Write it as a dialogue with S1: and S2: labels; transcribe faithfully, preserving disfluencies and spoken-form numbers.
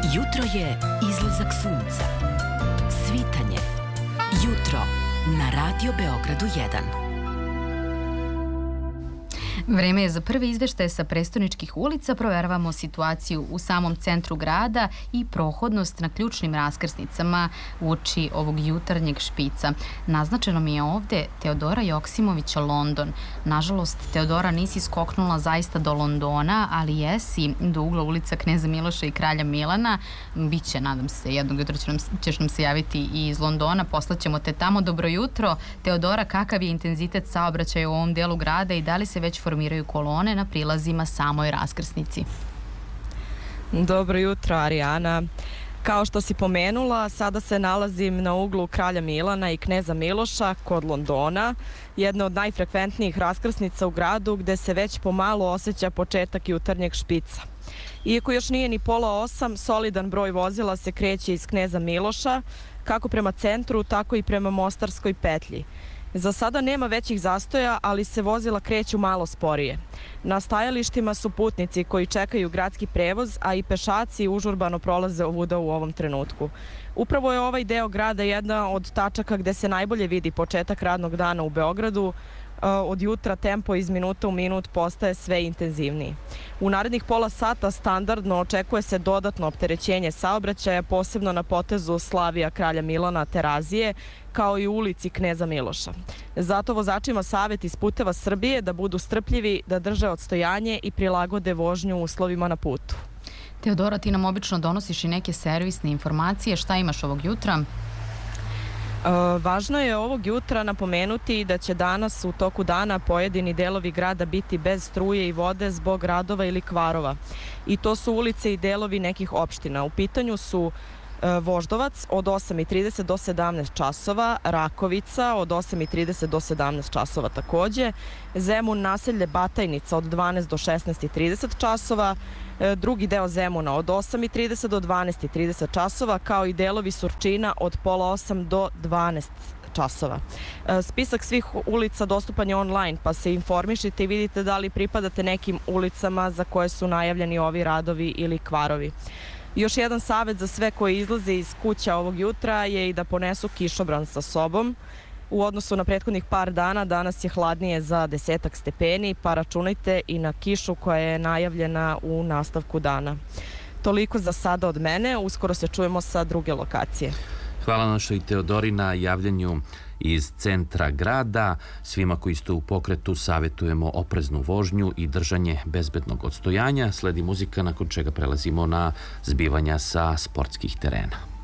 S1: Jutro je izlazak sunca. Svitanje. Jutro na Radio Beogradu jedan.
S2: Vreme je za prvi izveštaj sa prestoničkih ulica. Proveravamo situaciju u samom centru grada i prohodnost na ključnim raskrsnicama uoči ovog jutarnjeg špica. Naznačeno mi je ovde Teodora Joksimovića London. Nažalost, Teodora, nisi skoknula zaista do Londona, ali jesi do ugla ulica Kneza Miloša i Kralja Milana. Biće, nadam se, jednog jutra će nam, ćeš nam se javiti i iz Londona. Poslaćemo te tamo. Dobro jutro. Teodora, kakav je intenzitet saobraćaja u ovom delu grada i da li se već formiraju kolone na prilazima samoj raskrsnici?
S3: Dobro jutro, Arijana. Kao što si pomenula, sada se nalazim na uglu Kralja Milana i Kneza Miloša kod Londona, jedna od najfrekventnijih raskrsnica u gradu gde se već pomalo osjeća početak jutarnjeg špica. Iako još nije ni pola osam, solidan broj vozila se kreće iz Kneza Miloša, kako prema centru, tako i prema Mostarskoj petlji. Za sada nema većih zastoja, ali se vozila kreću malo sporije. Na stajalištima su putnici koji čekaju gradski prevoz, a i pešaci užurbano prolaze ovuda u ovom trenutku. Upravo je ovaj deo grada jedna od tačaka gde se najbolje vidi početak radnog dana u Beogradu. Od jutra tempo iz minuta u minut postaje sve intenzivniji. U narednih pola sata standardno očekuje se dodatno opterećenje saobraćaja, posebno na potezu Slavija Kralja Milana Terazije, kao i u ulici Kneza Miloša. Zato vozačima savjet iz Puteva Srbije da budu strpljivi, da drže odstojanje i prilagode vožnju uslovima na putu.
S2: Teodora, ti nam obično donosiš i neke servisne informacije. Šta imaš ovog jutra?
S3: E, važno je ovog jutra napomenuti da će danas u toku dana pojedini delovi grada biti bez struje i vode zbog radova ili kvarova. I to su ulice i delovi nekih opština. U pitanju su e, Voždovac od osam i trideset do sedamnaest časova, Rakovica od osam i trideset do sedamnaest časova takođe, Zemun naselje Batajnica od dvanaest do šesnaest i trideset časova, drugi deo Zemuna od osam i trideset do dvanaest i trideset časova, kao i delovi Surčina od pola osam do dvanaest časova. Spisak svih ulica dostupan je online, pa se informišite i vidite da li pripadate nekim ulicama za koje su najavljeni ovi radovi ili kvarovi. Još jedan savjet za sve koji izlaze iz kuća ovog jutra je i da ponesu kišobran sa sobom. U odnosu na prethodnih par dana, danas je hladnije za desetak stepeni, pa računajte i na kišu koja je najavljena u nastavku dana. Toliko za sada od mene, uskoro se čujemo sa druge lokacije.
S4: Hvala našoj Teodori na javljanju iz centra grada. Svima koji ste u pokretu savjetujemo opreznu vožnju i držanje bezbednog odstojanja. Sledi muzika, nakon čega prelazimo na zbivanja sa sportskih terena.